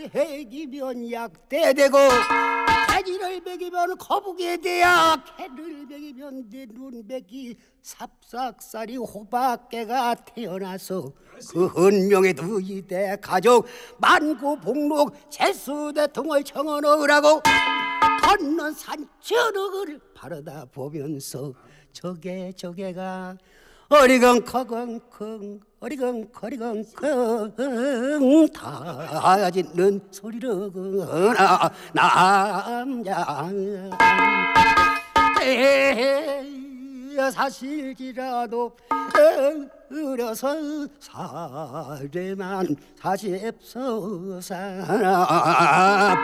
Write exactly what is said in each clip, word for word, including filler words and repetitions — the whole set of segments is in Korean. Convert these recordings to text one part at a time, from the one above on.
해기면 약대되고 돼지를 먹이면 거북이에 대야 개를 먹이면 내 눈백이 삽삭살이 호박개가 태어나서 그 헌명의 두 이대 가족 만구복록 제수대통을 청원하라고 건넌 산천을 바라다 보면서 저게 저게가 어리건커건컹 어리건커리건컹 다 짓는 소리로구나 남자 사실이라도 어려서 사례만 사십소사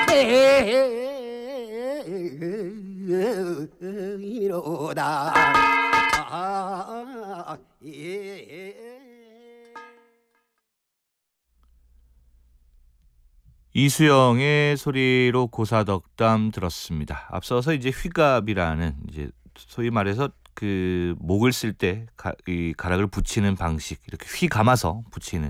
이로다 아, 예. 이수영의 소리로 고사덕담 들었습니다. 앞서서 이제 휘갑이라는 이제 소위 말해서 그 목을 쓸 때 이 가락을 붙이는 방식, 이렇게 휘 감아서 붙이는,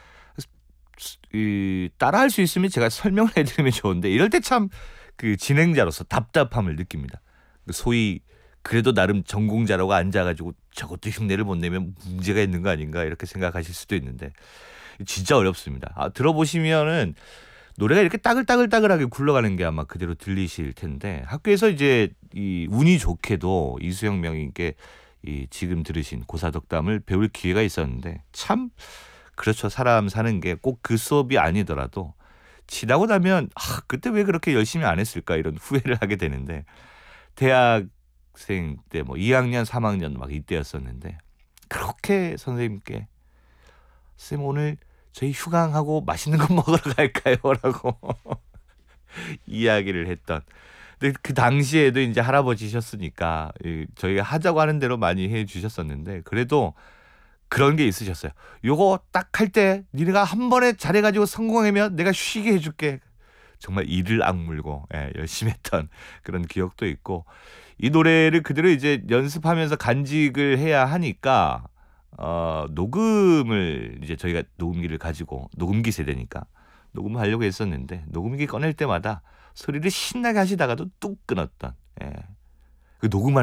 이 따라할 수 있으면 제가 설명을 해드리면 좋은데 이럴 때 참 그 진행자로서 답답함을 느낍니다. 소위 그래도 나름 전공자라고 앉아가지고 저것도 흉내를 못 내면 문제가 있는 거 아닌가 이렇게 생각하실 수도 있는데 진짜 어렵습니다. 아, 들어보시면은 노래가 이렇게 따글따글따글하게 굴러가는 게 아마 그대로 들리실 텐데, 학교에서 이제 이 운이 좋게도 이수영 명인께 이 지금 들으신 고사덕담을 배울 기회가 있었는데, 참 그렇죠. 사람 사는 게 꼭 그 수업이 아니더라도 지나고 나면 아, 그때 왜 그렇게 열심히 안 했을까 이런 후회를 하게 되는데, 대학생 때 뭐 이 학년 삼 학년 막 이때였었는데 그렇게 선생님께 쌤 오늘 저희 휴강하고 맛있는 거 먹으러 갈까요? 라고 이야기를 했던. 근데 그 당시에도 이제 할아버지셨으니까 저희가 하자고 하는 대로 많이 해 주셨었는데, 그래도 그런 게 있으셨어요. 요거 딱 할 때 니네가 한 번에 잘해가지고 성공하면 내가 쉬게 해줄게. 정말 이를 악물고 예, 열심히 했던 그런 기억도 있고, 이 노래를 그대로 이제 연습하면서 간직을 해야 하니까 어, 녹음을 이제 저희가 녹음기를 가지고, 녹음기 세대니까 녹음을 하려고 했었는데 녹음기 꺼낼 때마다 소리를 신나게 하시다가도 뚝 끊었던, 예. 그 녹음할